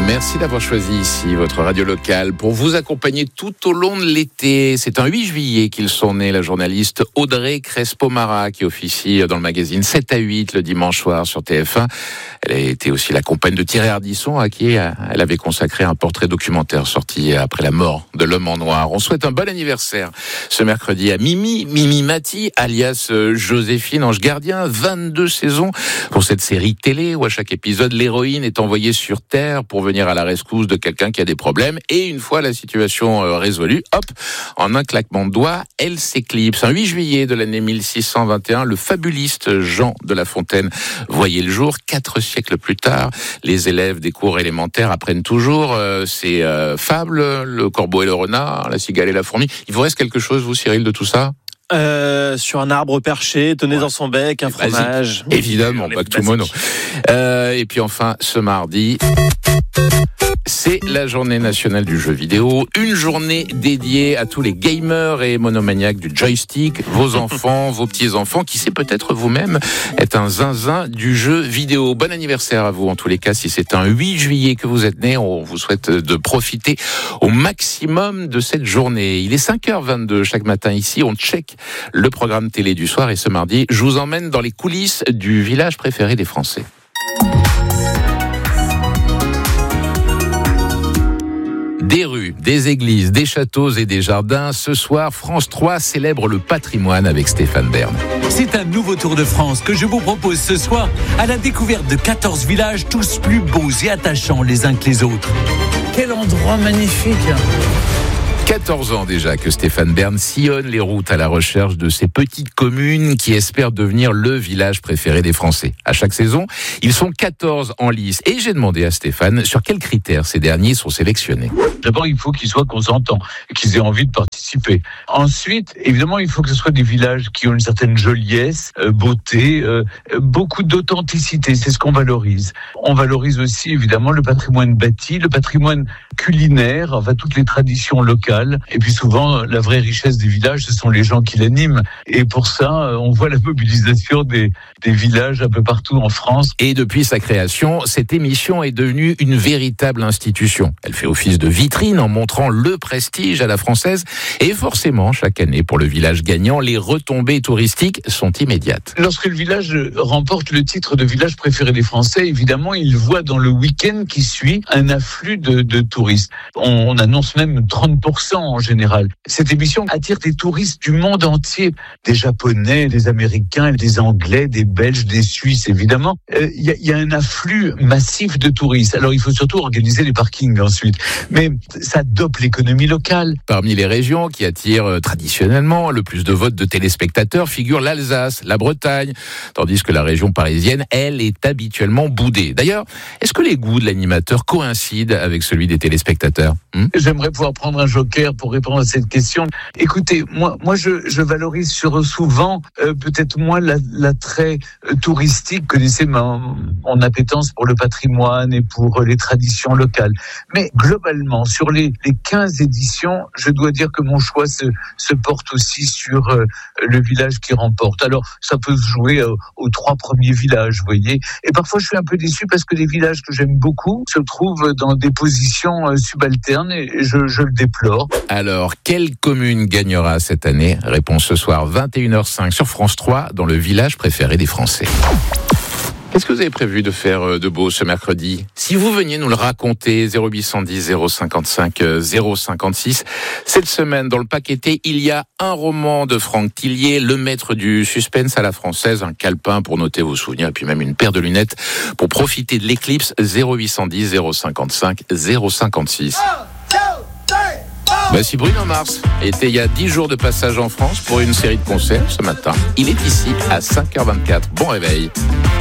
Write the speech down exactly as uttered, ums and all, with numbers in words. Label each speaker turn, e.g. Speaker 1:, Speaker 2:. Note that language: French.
Speaker 1: Merci d'avoir choisi ici votre radio locale pour vous accompagner tout au long de l'été. C'est un huit juillet qu'ils sont nés, la journaliste Audrey Crespo-Mara qui officie dans le magazine sept à huit le dimanche soir sur T F un. Elle a été aussi la compagne de Thierry Ardisson à qui elle avait consacré un portrait documentaire sorti après la mort de l'homme en noir. On souhaite un bon anniversaire ce mercredi à Mimi, Mimi Mati, alias Joséphine Ange Gardien. vingt-deux saisons pour cette série télé où à chaque épisode l'héroïne est envoyée sur Terre pour venir à la rescousse de quelqu'un qui a des problèmes. Et une fois la situation résolue, hop, en un claquement de doigts, elle s'éclipse. Un huit juillet de l'année mille six cent vingt et un, le fabuliste Jean de La Fontaine voyait le jour. Quatre siècles plus tard, les élèves des cours élémentaires apprennent toujours euh, ces euh, fables, le corbeau et le renard, la cigale et la fourmi. Il vous reste quelque chose, vous, Cyril, de tout ça ?
Speaker 2: Euh, sur un arbre perché, tenez ouais. dans son bec, un
Speaker 1: Basique.
Speaker 2: fromage.
Speaker 1: Évidemment, back to mono. Euh, et puis enfin, ce mardi, c'est la journée nationale du jeu vidéo. Une journée dédiée à tous les gamers et monomaniaques du joystick, vos enfants, vos petits-enfants, qui sait peut-être vous-même est un zinzin du jeu vidéo. Bon anniversaire à vous, en tous les cas, si c'est un huit juillet que vous êtes né, on vous souhaite de profiter au maximum de cette journée. Il est cinq heures vingt-deux chaque matin ici, on check le programme télé du soir et ce mardi, je vous emmène dans les coulisses du village préféré des Français. Des rues, des églises, des châteaux et des jardins. Ce soir, France trois célèbre le patrimoine avec Stéphane Bern.
Speaker 3: C'est un nouveau tour de France que je vous propose ce soir à la découverte de quatorze villages, tous plus beaux et attachants les uns que les autres. Quel endroit magnifique!
Speaker 1: quatorze ans déjà que Stéphane Bern sillonne les routes à la recherche de ces petites communes qui espèrent devenir le village préféré des Français. À chaque saison, ils sont quatorze en lice. Et j'ai demandé à Stéphane sur quels critères ces derniers sont sélectionnés.
Speaker 4: D'abord, il faut qu'ils soient consentants, qu'ils aient envie de participer. Ensuite, évidemment, il faut que ce soit des villages qui ont une certaine joliesse, euh, beauté, euh, beaucoup d'authenticité. C'est ce qu'on valorise. On valorise aussi, évidemment, le patrimoine bâti, le patrimoine culinaire, enfin, toutes les traditions locales. Et puis souvent, la vraie richesse des villages, ce sont les gens qui l'animent. Et pour ça, on voit la mobilisation des, des villages un peu partout en France.
Speaker 1: Et depuis sa création, cette émission est devenue une véritable institution. Elle fait office de vitrine en montrant le prestige à la française. Et forcément, chaque année, pour le village gagnant, les retombées touristiques sont immédiates.
Speaker 4: Lorsque le village remporte le titre de village préféré des Français, évidemment, il voit dans le week-end qui suit un afflux de, de touristes. On, on annonce même trente pour cent en général. Cette émission attire des touristes du monde entier, des Japonais, des Américains, des Anglais, des Belges, des Suisses, évidemment. Il euh, y, y a un afflux massif de touristes. Alors, il faut surtout organiser les parkings ensuite. Mais ça dope l'économie locale.
Speaker 1: Parmi les régions qui attirent euh, traditionnellement le plus de votes de téléspectateurs figurent l'Alsace, la Bretagne, tandis que la région parisienne, elle, est habituellement boudée. D'ailleurs, est-ce que les goûts de l'animateur coïncident avec celui des téléspectateurs ? hmm
Speaker 4: J'aimerais pouvoir prendre un joker pour répondre à cette question. Écoutez, moi, moi, je, je valorise sur souvent euh, peut-être moins la, l'attrait euh, touristique, connaissez ma, mon appétence pour le patrimoine et pour euh, les traditions locales. Mais globalement, sur les, les quinze éditions, je dois dire que mon choix se, se porte aussi sur euh, le village qui remporte. Alors, ça peut se jouer euh, aux trois premiers villages, vous voyez. Et parfois, je suis un peu déçu parce que les villages que j'aime beaucoup se trouvent dans des positions euh, subalternes et je, je le déplore.
Speaker 1: Alors, quelle commune gagnera cette année ? Réponse ce soir, vingt et une heures cinq sur France trois, dans le village préféré des Français. Qu'est-ce que vous avez prévu de faire de beau ce mercredi ? Si vous veniez nous le raconter, zéro huit cent dix, zéro cinquante-cinq, zéro cinquante-six. Cette semaine, dans le paqueté, il y a un roman de Franck Tillier, le maître du suspense à la française, un calepin pour noter vos souvenirs, et puis même une paire de lunettes pour profiter de l'éclipse. Zéro huit cent dix, zéro cinquante-cinq, zéro cinquante-six. Voici Bruno Mars, était il y a dix jours de passage en France pour une série de concerts ce matin. Il est ici à cinq heures vingt-quatre. Bon réveil.